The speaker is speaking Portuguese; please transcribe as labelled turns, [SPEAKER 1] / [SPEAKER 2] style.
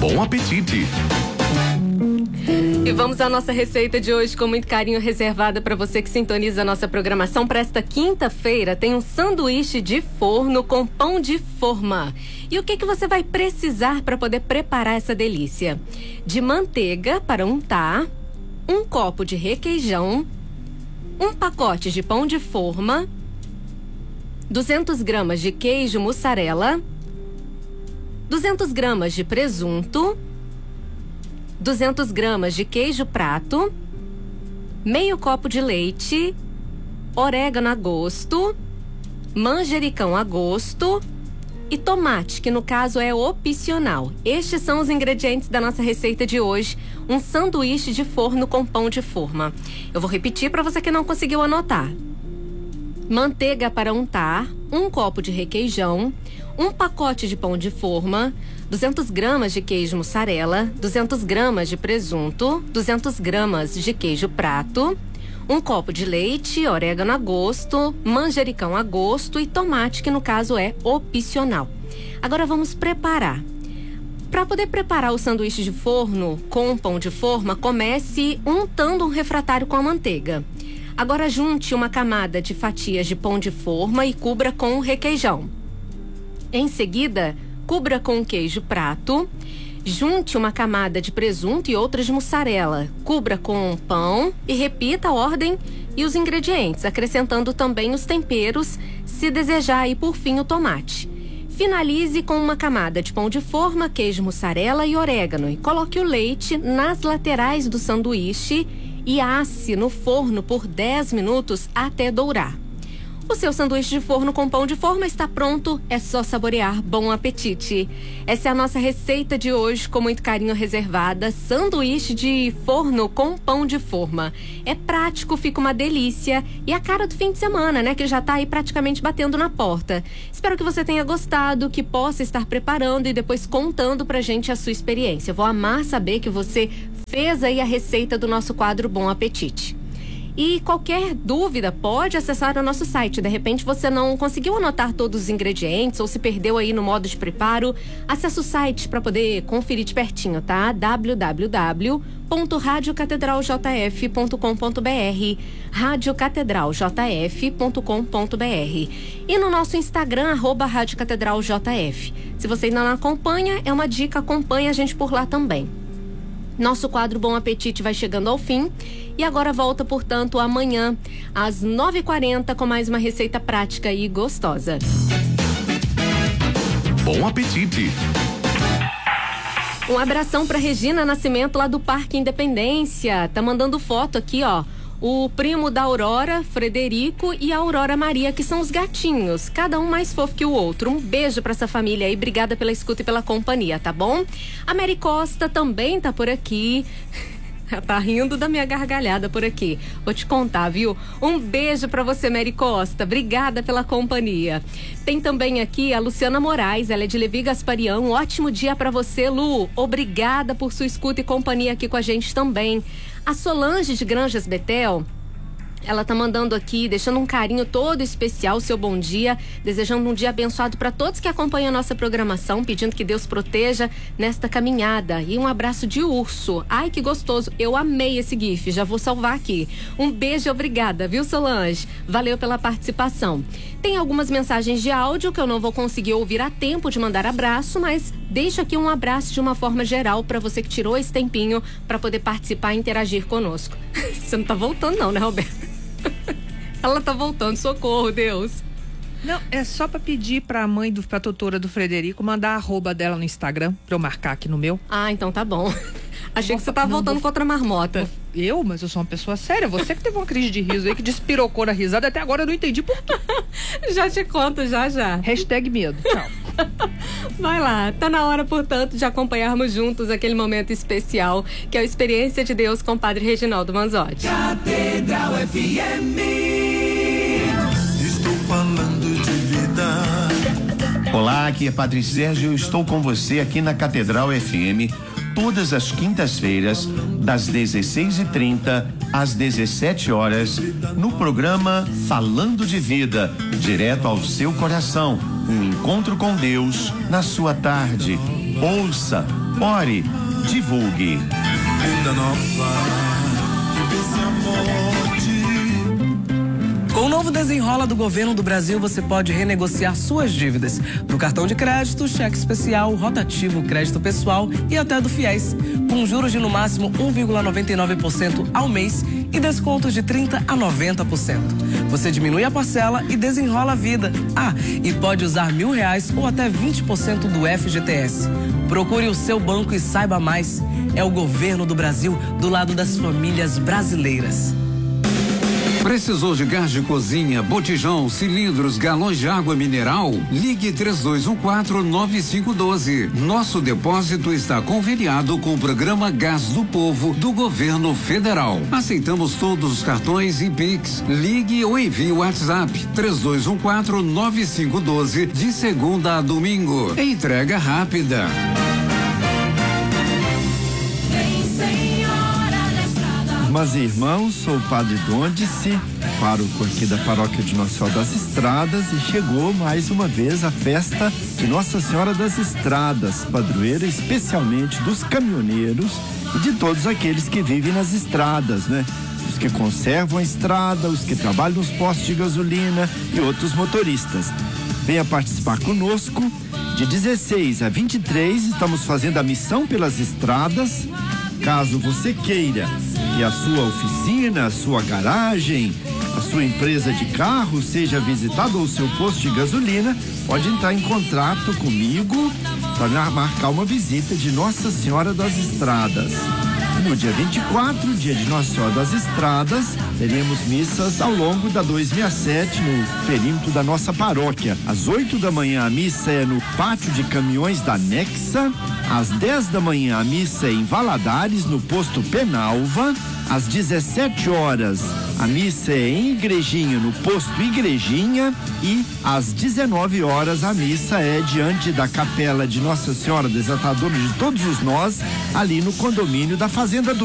[SPEAKER 1] Bom apetite!
[SPEAKER 2] E vamos à nossa receita de hoje, com muito carinho reservada para você que sintoniza a nossa programação. Para esta quinta-feira tem um sanduíche de forno com pão de forma. E o que você vai precisar para poder preparar essa delícia? De manteiga para untar, um copo de requeijão, um pacote de pão de forma, 200 gramas de queijo mussarela, 200 gramas de presunto, 200 gramas de queijo prato, meio copo de leite, orégano a gosto, manjericão a gosto e tomate, que no caso é opcional. Estes são os ingredientes da nossa receita de hoje, um sanduíche de forno com pão de forma. Eu vou repetir para você que não conseguiu anotar. Manteiga para untar, um copo de requeijão, um pacote de pão de forma, 200 gramas de queijo mussarela, 200 gramas de presunto, 200 gramas de queijo prato, um copo de leite, orégano a gosto, manjericão a gosto e tomate, que no caso é opcional. Agora vamos preparar. Para poder preparar o sanduíche de forno com pão de forma, comece untando um refratário com a manteiga. Agora junte uma camada de fatias de pão de forma e cubra com o requeijão. Em seguida, cubra com queijo prato, junte uma camada de presunto e outra de mussarela, cubra com pão e repita a ordem e os ingredientes, acrescentando também os temperos, se desejar, e por fim o tomate. Finalize com uma camada de pão de forma, queijo mussarela e orégano e coloque o leite nas laterais do sanduíche e asse no forno por 10 minutos até dourar. O seu sanduíche de forno com pão de forma está pronto, é só saborear. Bom apetite! Essa é a nossa receita de hoje, com muito carinho reservada, sanduíche de forno com pão de forma. É prático, fica uma delícia e a cara do fim de semana, né, que já está aí praticamente batendo na porta. Espero que você tenha gostado, que possa estar preparando e depois contando pra gente a sua experiência. Eu vou amar saber que você fez aí a receita do nosso quadro Bom Apetite. E qualquer dúvida, pode acessar o nosso site. De repente você não conseguiu anotar todos os ingredientes ou se perdeu aí no modo de preparo, acesse o site para poder conferir de pertinho, tá? www.radiocatedraljf.com.br, radiocatedraljf.com.br, e no nosso Instagram, @radiocatedraljf. Se você ainda não acompanha, é uma dica, acompanha a gente por lá também. Nosso quadro Bom Apetite vai chegando ao fim e agora volta, portanto, amanhã às 9h40 com mais uma receita prática e gostosa.
[SPEAKER 1] Bom apetite!
[SPEAKER 2] Um abração para Regina Nascimento lá do Parque Independência. Tá mandando foto aqui, ó. O primo da Aurora, Frederico, e a Aurora Maria, que são os gatinhos, cada um mais fofo que o outro. Um beijo pra essa família aí, obrigada pela escuta e pela companhia, tá bom? A Mary Costa também tá por aqui. Tá rindo da minha gargalhada por aqui. Vou te contar, viu? Um beijo pra você, Mary Costa. Obrigada pela companhia. Tem também aqui a Luciana Moraes, ela é de Levi Gasparião. Um ótimo dia pra você, Lu. Obrigada por sua escuta e companhia aqui com a gente também. A Solange de Granjas Betel, ela tá mandando aqui, deixando um carinho todo especial, seu bom dia, desejando um dia abençoado para todos que acompanham a nossa programação, pedindo que Deus proteja nesta caminhada. E um abraço de urso. Ai, que gostoso. Eu amei esse gif, já vou salvar aqui. Um beijo e obrigada, viu, Solange? Valeu pela participação. Tem algumas mensagens de áudio que eu não vou conseguir ouvir a tempo de mandar abraço, mas deixo aqui um abraço de uma forma geral para você que tirou esse tempinho para poder participar e interagir conosco. Você não tá voltando não, né, Roberto? Ela tá voltando, socorro, Deus.
[SPEAKER 3] Não, é só pra pedir pra mãe, pra tutora do Frederico, mandar a arroba dela no Instagram, pra eu marcar aqui no meu.
[SPEAKER 2] Ah, então tá bom. Achei que você tava voltando contra a marmota.
[SPEAKER 3] Eu? Mas eu sou uma pessoa séria. Você que teve uma crise de riso aí, que despirocou na risada, até agora eu não entendi por quê.
[SPEAKER 2] Já te conto, já.
[SPEAKER 3] Hashtag medo, tchau.
[SPEAKER 2] Vai lá, tá na hora, portanto, de acompanharmos juntos aquele momento especial, que é a Experiência de Deus com o Padre Reginaldo Manzotti.
[SPEAKER 4] Catedral FM. Estou falando de vida.
[SPEAKER 5] Olá, aqui é Padre Sérgio, eu estou com você aqui na Catedral FM, todas as quintas-feiras, das 16h30 às 17 horas, no programa Falando de Vida, direto ao seu coração, Um encontro com Deus na sua tarde. Ouça, ore, divulgue.
[SPEAKER 4] Vida nova, esse amor.
[SPEAKER 6] Com o novo Desenrola do Governo do Brasil, você pode renegociar suas dívidas do cartão de crédito, cheque especial, rotativo, crédito pessoal e até do FIES, com juros de no máximo 1,99% ao mês e descontos de 30% a 90%. Você diminui a parcela e desenrola a vida. E pode usar R$1.000 ou até 20% do FGTS. Procure o seu banco e saiba mais. É o Governo do Brasil do lado das famílias brasileiras.
[SPEAKER 7] Precisou de gás de cozinha, botijão, cilindros, galões de água mineral? Ligue 3214-9512. Nosso depósito está conveniado com o programa Gás do Povo do Governo Federal. Aceitamos todos os cartões e Pix. Ligue ou envie o WhatsApp 3214-9512 de segunda a domingo. Entrega rápida.
[SPEAKER 8] Irmãs e irmãos, sou o Padre Dondice, pároco aqui da Paróquia de Nossa Senhora das Estradas, e chegou mais uma vez a festa de Nossa Senhora das Estradas, padroeira especialmente dos caminhoneiros e de todos aqueles que vivem nas estradas, né? Os que conservam a estrada, os que trabalham nos postos de gasolina e outros motoristas. Venha participar conosco. De 16 a 23 estamos fazendo a missão pelas estradas. Caso você queira que a sua oficina, a sua garagem, a sua empresa de carro seja visitada ou o seu posto de gasolina, pode entrar em contato comigo para marcar uma visita de Nossa Senhora das Estradas. No dia 24, dia de Nossa Senhora das Estradas, teremos missas ao longo da 267 no perímetro da nossa paróquia. Às 8 da manhã a missa é no pátio de caminhões da Nexa. Às 10 da manhã a missa é em Valadares, no posto Penalva. Às 17 horas a missa é em Igrejinha, no posto Igrejinha. E às 19 horas a missa é diante da capela de Nossa Senhora Desatadora de Todos os Nós, ali no condomínio da Fazenda do